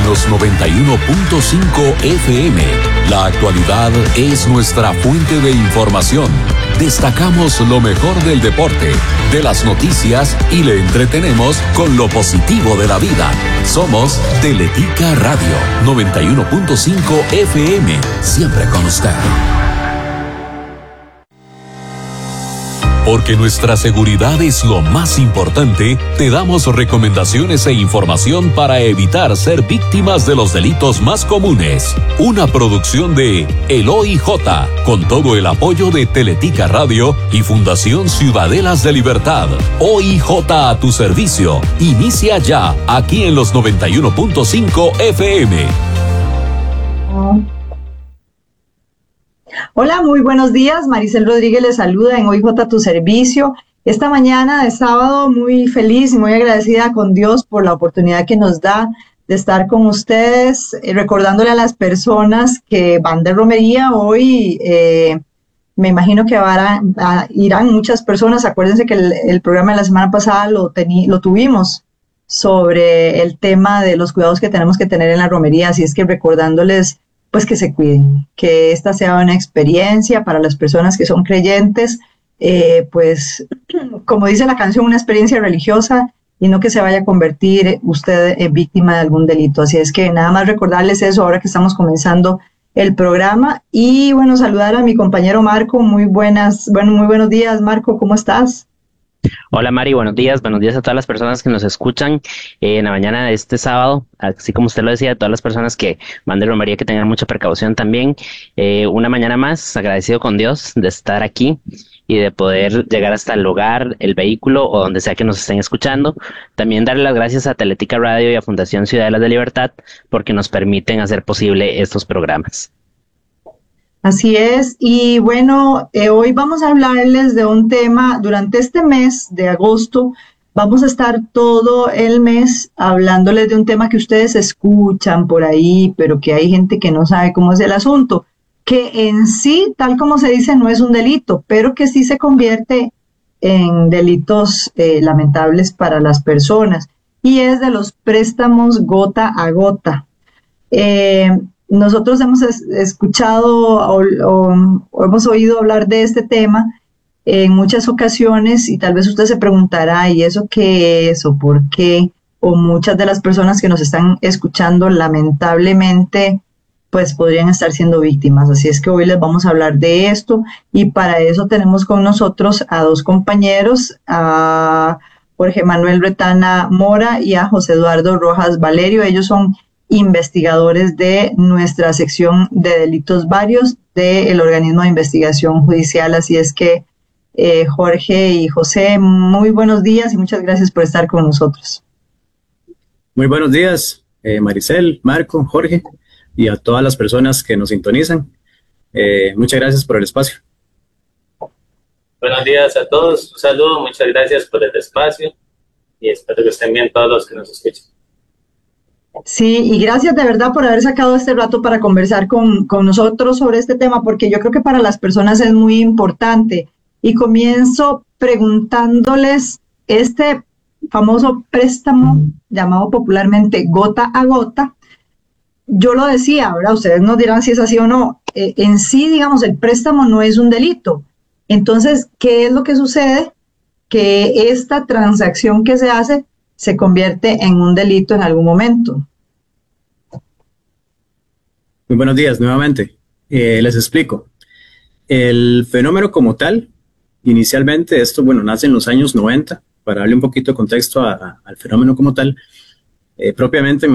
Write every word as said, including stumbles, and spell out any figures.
en los noventa y uno punto cinco F M. La actualidad es nuestra fuente de información. Destacamos lo mejor del deporte, de las noticias y le entretenemos con lo positivo de la vida. Somos Teletica Radio, noventa y uno punto cinco F M, siempre con usted. Porque nuestra seguridad es lo más importante, te damos recomendaciones e información para evitar ser víctimas de los delitos más comunes. Una producción de El O I J, con todo el apoyo de Teletica Radio y Fundación Ciudadelas de Libertad. O I J a tu servicio. Inicia ya, aquí en los noventa y uno punto cinco F M. Hola, muy buenos días. Maricel Rodríguez les saluda en O I J a tu servicio. Esta mañana de sábado muy feliz y muy agradecida con Dios por la oportunidad que nos da de estar con ustedes, eh, recordándole a las personas que van de romería hoy. Eh, me imagino que van a, a, irán muchas personas. Acuérdense que el, el programa de la semana pasada lo, tení, lo tuvimos sobre el tema de los cuidados que tenemos que tener en la romería, así es que recordándoles pues que se cuiden, que esta sea una experiencia para las personas que son creyentes, eh, pues como dice la canción, una experiencia religiosa y no que se vaya a convertir usted en víctima de algún delito. Así es que nada más recordarles eso ahora que estamos comenzando el programa y bueno, saludar a mi compañero Marco. Muy buenas, bueno, muy buenos días, Marco, ¿cómo estás? Hola Mari, buenos días, buenos días a todas las personas que nos escuchan eh, en la mañana de este sábado, así como usted lo decía, a todas las personas que van de romería, que tengan mucha precaución también. Eh, una mañana más, agradecido con Dios de estar aquí y de poder llegar hasta el hogar, el vehículo o donde sea que nos estén escuchando. También darle las gracias a Teletica Radio y a Fundación Ciudadelas de Libertad porque nos permiten hacer posible estos programas. Así es, y bueno, eh, hoy vamos a hablarles de un tema. Durante este mes de agosto vamos a estar todo el mes hablándoles de un tema que ustedes escuchan por ahí, pero que hay gente que no sabe cómo es el asunto, que en sí, tal como se dice, no es un delito, pero que sí se convierte en delitos eh, lamentables para las personas, y es de los préstamos gota a gota. Eh, Nosotros hemos escuchado o, o, o hemos oído hablar de este tema en muchas ocasiones y tal vez usted se preguntará, ¿y eso qué es o por qué? O muchas de las personas que nos están escuchando lamentablemente pues podrían estar siendo víctimas. Así es que hoy les vamos a hablar de esto y para eso tenemos con nosotros a dos compañeros, a Jorge Manuel Retana Mora y a José Eduardo Rojas Valerio. Ellos son investigadores de nuestra sección de delitos varios del organismo de investigación judicial. Así es que eh, Jorge y José, muy buenos días y muchas gracias por estar con nosotros. Muy buenos días, eh, Maricel, Marco, Jorge y a todas las personas que nos sintonizan. Eh, muchas gracias por el espacio. Buenos días a todos, un saludo, muchas gracias por el espacio y espero que estén bien todos los que nos escuchan. Sí, y gracias de verdad por haber sacado este rato para conversar con, con nosotros sobre este tema, porque yo creo que para las personas es muy importante. Y comienzo preguntándoles, este famoso préstamo llamado popularmente gota a gota, yo lo decía, ¿verdad? Ustedes nos dirán si es así o no. Eh, en sí, digamos, el préstamo no es un delito. Entonces, ¿qué es lo que sucede? Que esta transacción que se hace se convierte en un delito en algún momento. Muy buenos días nuevamente. Eh, les explico. El fenómeno como tal, inicialmente esto, bueno, nace en los años noventa, para darle un poquito de contexto a, a, al fenómeno como tal, eh, propiamente